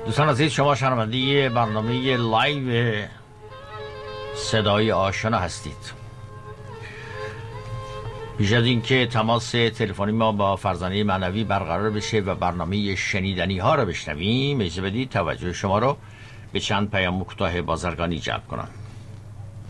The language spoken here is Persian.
دوستان عزیز، شما شنونده برنامه لایو صدای آشنا هستید. بیش از این که تماس تلفنی ما با فرزانه معنوی برقرار بشه و برنامه شنیدنی ها رو بشنویم، اجازه بدید توجه شما رو به چند پیام کوتاه بازرگانی جلب کنم.